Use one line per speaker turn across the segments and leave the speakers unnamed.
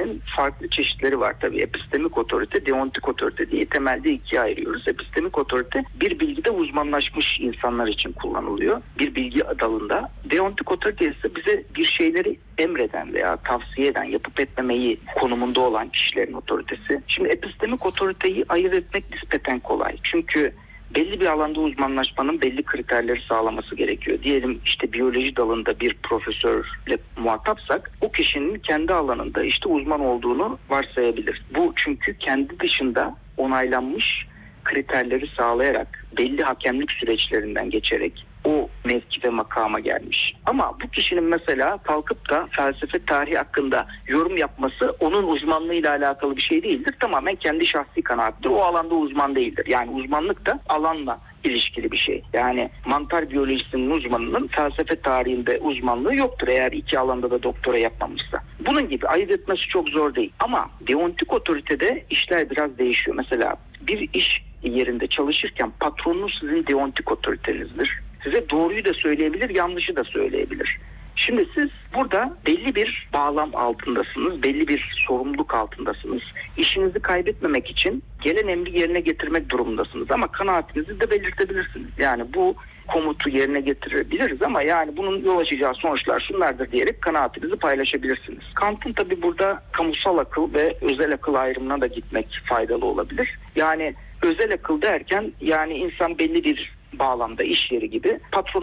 otoritenin farklı çeşitleri var tabii. Epistemik otorite, deontik otorite diye temelde ikiye ayırıyoruz. Epistemik otorite bir bilgide uzmanlaşmış insanlar için kullanılıyor. Bir bilgi dalında. Deontik otorite ise bize bir şeyleri emreden veya tavsiye eden, yapıp etmemeyi konumunda olan kişilerin otoritesi. Şimdi epistemik otoriteyi ayırt etmek nispeten kolay. Çünkü belli bir alanda uzmanlaşmanın belli kriterleri sağlaması gerekiyor. Diyelim işte biyoloji dalında bir profesörle muhatapsak o kişinin kendi alanında işte uzman olduğunu varsayabilir. Bu çünkü kendi dışında onaylanmış kriterleri sağlayarak belli hakemlik süreçlerinden geçerek o mevki ve makama gelmiş. Ama bu kişinin mesela kalkıp da felsefe tarihi hakkında yorum yapması onun uzmanlığıyla alakalı bir şey değildir. Tamamen kendi şahsi kanaatidir. O alanda uzman değildir. Yani uzmanlık da alanla ilişkili bir şey. Yani mantar biyolojisinin uzmanının felsefe tarihinde uzmanlığı yoktur eğer iki alanda da doktora yapmamışsa. Bunun gibi ayırt etmesi çok zor değil. Ama deontik otoritede işler biraz değişiyor. Mesela bir iş yerinde çalışırken patronunuz sizin deontik otoritenizdir. Size doğruyu da söyleyebilir, yanlışı da söyleyebilir. Şimdi siz burada belli bir bağlam altındasınız, belli bir sorumluluk altındasınız. İşinizi kaybetmemek için gelen emri yerine getirmek durumundasınız ama kanaatinizi de belirtebilirsiniz. Yani bu komutu yerine getirebiliriz ama yani bunun yol açacağı sonuçlar şunlardır diyerek kanaatinizi paylaşabilirsiniz. Kant'ın tabii burada kamusal akıl ve özel akıl ayrımına da gitmek faydalı olabilir. Yani özel akıl derken yani insan belli bir bağlamda iş yeri gibi patron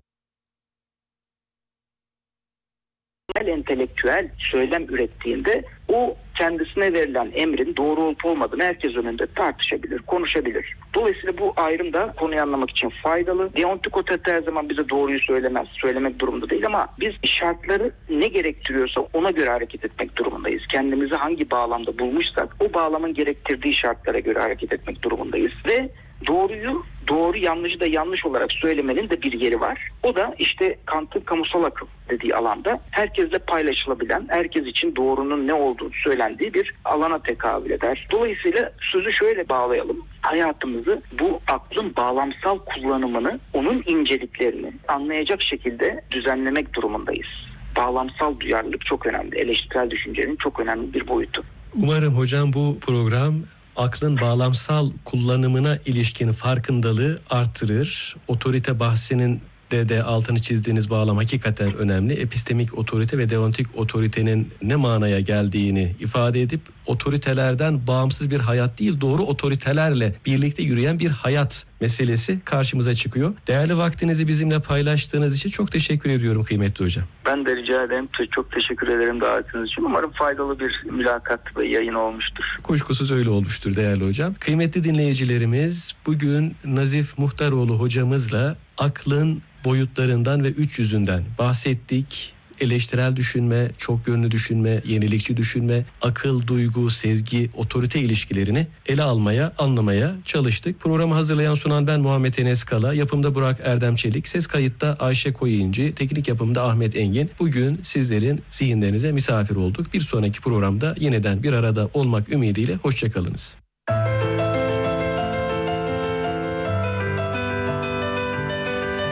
entelektüel söylem ürettiğinde o kendisine verilen emrin doğru olup olmadığını herkes önünde tartışabilir, konuşabilir. Dolayısıyla bu ayrım da konuyu anlamak için faydalı. Deontik otorite her zaman bize doğruyu söylemez, söylemek durumunda değil ama biz şartları ne gerektiriyorsa ona göre hareket etmek durumundayız. Kendimizi hangi bağlamda bulmuşsak o bağlamın gerektirdiği şartlara göre hareket etmek durumundayız ve doğruyu doğru, yanlışı da yanlış olarak söylemenin de bir yeri var. O da işte Kant'ın kamusal akıl dediği alanda herkesle paylaşılabilen, herkes için doğrunun ne olduğunu söylendiği bir alana tekabül eder. Dolayısıyla sözü şöyle bağlayalım. Hayatımızı bu aklın bağlamsal kullanımını, onun inceliklerini anlayacak şekilde düzenlemek durumundayız. Bağlamsal duyarlılık çok önemli. Eleştirel düşüncenin çok önemli bir boyutu.
Umarım hocam bu program aklın bağlamsal kullanımına ilişkin farkındalığı artırır. Otorite bahsinin de altını çizdiğiniz bağlam hakikaten önemli. Epistemik otorite ve deontik otoritenin ne manaya geldiğini ifade edip otoritelerden bağımsız bir hayat değil, doğru otoritelerle birlikte yürüyen bir hayat meselesi karşımıza çıkıyor. Değerli vaktinizi bizimle paylaştığınız için çok teşekkür ediyorum kıymetli hocam.
Ben de rica ederim. Çok teşekkür ederim davetiniz için. Umarım faydalı bir mülakat ve yayın olmuştur.
Kuşkusuz öyle olmuştur değerli hocam. Kıymetli dinleyicilerimiz, bugün Nazif Muhtaroğlu hocamızla aklın boyutlarından ve üç yüzünden bahsettik. Eleştirel düşünme, çok yönlü düşünme, yenilikçi düşünme, akıl, duygu, sezgi, otorite ilişkilerini ele almaya, anlamaya çalıştık. Programı hazırlayan sunan ben Muhammed Enes Kala, yapımda Burak Erdem Çelik, ses kayıtta Ayşe Koyuncu, teknik yapımda Ahmet Engin. Bugün sizlerin zihinlerinize misafir olduk. Bir sonraki programda yeniden bir arada olmak ümidiyle hoşçakalınız.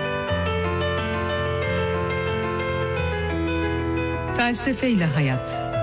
Felsefeyle Hayat.